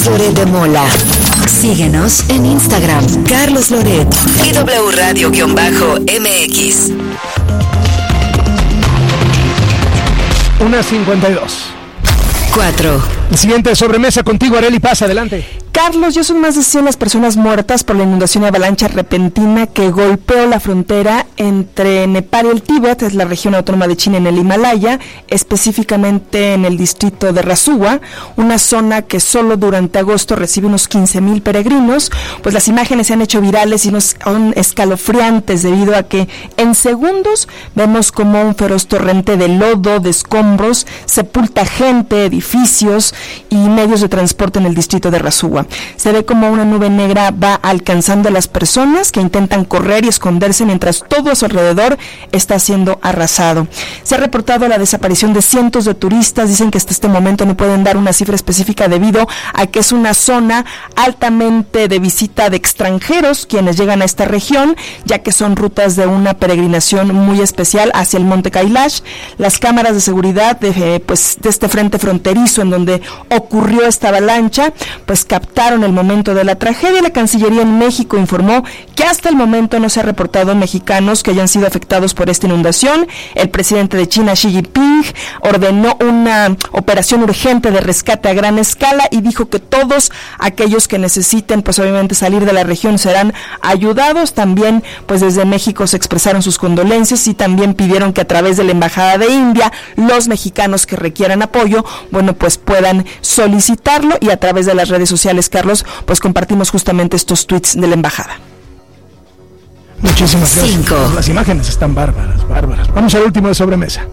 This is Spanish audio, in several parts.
Loret de Mola. Síguenos en Instagram, Carlos Loret y W Radio-MX. 1:52. 4. Siguiente sobremesa contigo, Arely Paz, adelante. Carlos, ya son más de 100 las personas muertas por la inundación y avalancha repentina que golpeó la frontera entre Nepal y el Tíbet, es la región autónoma de China en el Himalaya, específicamente en el distrito de Rasuwa, una zona que solo durante agosto recibe unos 15,000 peregrinos. Pues las imágenes se han hecho virales y son escalofriantes debido a que en segundos vemos como un feroz torrente de lodo, de escombros, sepulta gente, edificios y medios de transporte en el distrito de Rasuwa. Se ve como una nube negra va alcanzando a las personas que intentan correr y esconderse mientras todo a su alrededor está siendo arrasado. Se ha reportado la desaparición de cientos de turistas. Dicen que hasta este momento no pueden dar una cifra específica debido a que es una zona altamente de visita de extranjeros quienes llegan a esta región, ya que son rutas de una peregrinación muy especial hacia el monte Kailash. Las cámaras de seguridad de este frente fronterizo en donde ocurrió esta avalancha, pues captaron el momento de la tragedia. La Cancillería en México informó que hasta el momento no se ha reportado mexicanos que hayan sido afectados por esta inundación. El presidente de China, Xi Jinping, ordenó una operación urgente de rescate a gran escala y dijo que todos aquellos que necesiten, pues obviamente salir de la región serán ayudados. También, pues desde México se expresaron sus condolencias y también pidieron que a través de la Embajada de India, los mexicanos que requieran apoyo, pues puedan solicitarlo, y a través de las redes sociales, Carlos, pues compartimos justamente estos tweets de la embajada. Muchísimas gracias. 5. Las imágenes están bárbaras. Vamos al último de sobremesa.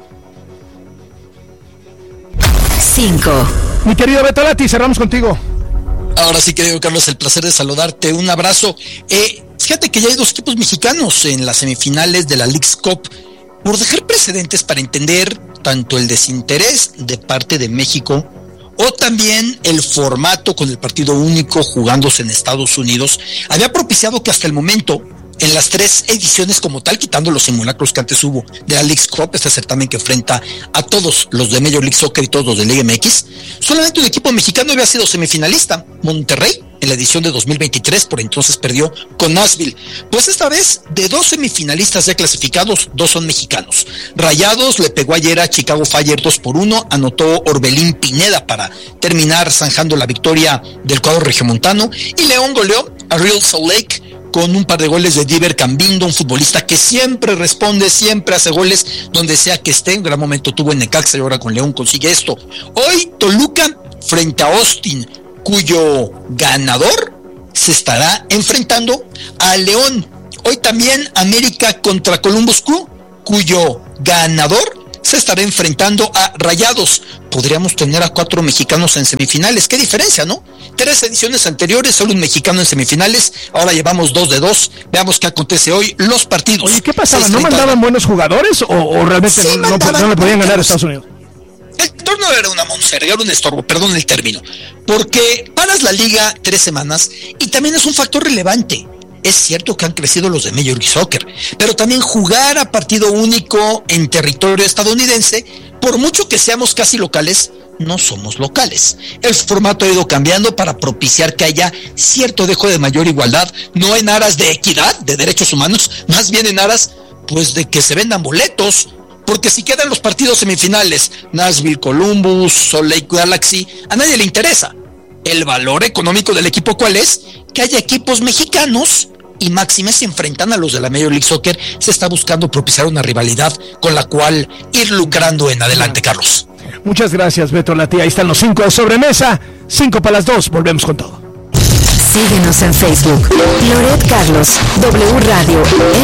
5. Mi querido Beto Lati, cerramos contigo. Ahora sí, querido Carlos, el placer de saludarte. Un abrazo. Fíjate que ya hay 2 equipos mexicanos en las semifinales de la Leagues Cup. Por dejar precedentes para entender tanto el desinterés de parte de México o también el formato con el partido único jugándose en Estados Unidos, había propiciado que hasta el momento, en las 3 ediciones como tal, quitando los simulacros que antes hubo de la Leagues Cup, este certamen que enfrenta a todos los de Major League Soccer y todos los de Liga MX, solamente un equipo mexicano había sido semifinalista, Monterrey, en la edición de 2023, por entonces perdió con Nashville. Pues esta vez, de 2 semifinalistas ya clasificados, 2 son mexicanos. Rayados le pegó ayer a Chicago Fire 2-1, anotó Orbelín Pineda para terminar zanjando la victoria del cuadro regiomontano, y León goleó a Real Salt Lake con un par de goles de Diver Cambindo, un futbolista que siempre responde, siempre hace goles donde sea que esté. Un gran momento tuvo en Necaxa y ahora con León consigue esto. Hoy Toluca frente a Austin, cuyo ganador se estará enfrentando a León. Hoy también América contra Columbus Crew, cuyo ganador se estará enfrentando a Rayados. Podríamos tener a 4 mexicanos en semifinales. Qué diferencia, ¿no? 3 ediciones anteriores, solo un mexicano en semifinales. Ahora llevamos 2 de 2. Veamos qué acontece hoy. Los partidos. Oye, ¿qué pasaba? ¿No mandaban buenos jugadores o realmente sí, no le podían ganar a Estados Unidos? El torneo era una monserga, era un estorbo, perdón el término. Porque paras la liga 3 semanas y también es un factor relevante. Es cierto que han crecido los de Major League Soccer, pero también jugar a partido único en territorio estadounidense, por mucho que seamos casi locales, no somos locales. El formato ha ido cambiando para propiciar que haya cierto dejo de mayor igualdad, no en aras de equidad, de derechos humanos, más bien en aras, pues, de que se vendan boletos. Porque si quedan los partidos semifinales, Nashville, Columbus, Salt Lake Galaxy, a nadie le interesa. El valor económico del equipo, ¿cuál es? Que haya equipos mexicanos y máxime se enfrentan a los de la Major League Soccer. Se está buscando propiciar una rivalidad con la cual ir lucrando en adelante, Carlos. Muchas gracias, Beto Lati. Ahí están los 5 de sobremesa. 5 para las 2. Volvemos con todo. Síguenos en Facebook. Loret Carlos, W Radio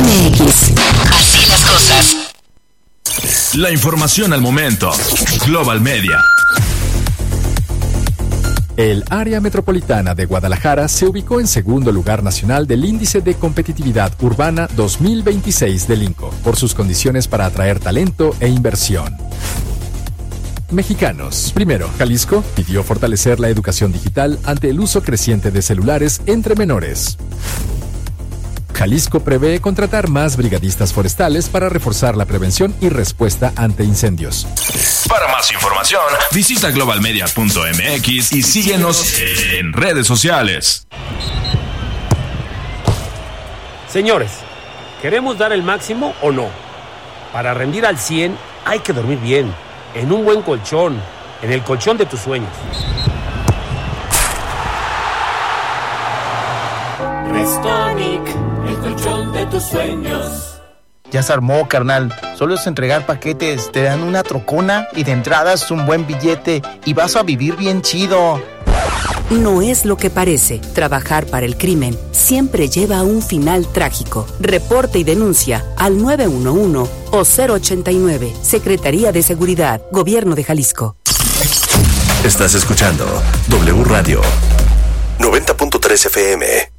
MX. Así las cosas. La información al momento. Global Media. El área metropolitana de Guadalajara se ubicó en segundo lugar nacional del Índice de Competitividad Urbana 2026 del INCO, por sus condiciones para atraer talento e inversión. Mexicanos. Primero, Jalisco pidió fortalecer la educación digital ante el uso creciente de celulares entre menores. Jalisco prevé contratar más brigadistas forestales para reforzar la prevención y respuesta ante incendios. Para más información, visita globalmedia.mx y síguenos en redes sociales. Señores, ¿queremos dar el máximo o no? Para rendir al 100 hay que dormir bien, en un buen colchón, en el colchón de tus sueños. Restonic, el colchón de tus sueños. Ya se armó, carnal. Solo es entregar paquetes, te dan una trocona y de entrada es un buen billete y vas a vivir bien chido. No es lo que parece. Trabajar para el crimen siempre lleva a un final trágico. Reporte y denuncia al 911 o 089. Secretaría de Seguridad, Gobierno de Jalisco. Estás escuchando W Radio 90.3 FM.